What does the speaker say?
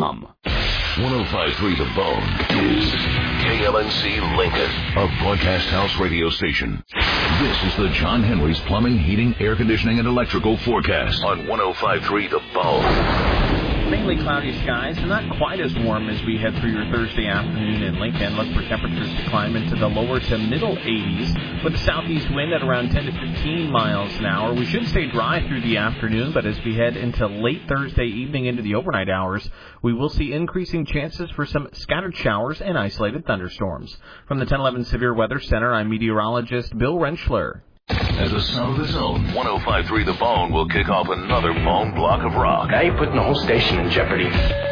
KLNC.com. 105.3 The Bone is KLNC Lincoln, a broadcast house radio station. This is the John Henry's Plumbing, Heating, Air Conditioning, and Electrical forecast on 105.3 The Bone. Mainly cloudy skies, and not quite as warm as we head through your Thursday afternoon in Lincoln. Look for temperatures to climb into the lower to middle 80s with a southeast wind at around 10 to 15 miles an hour. We should stay dry through the afternoon, but as we head into late Thursday evening into the overnight hours, we will see increasing chances for some scattered showers and isolated thunderstorms. From the 1011 Severe Weather Center, I'm meteorologist Bill Rentschler. As a sound of its own, 105.3 The Bone will kick off another Bone block of rock. Now you're putting the whole station in jeopardy.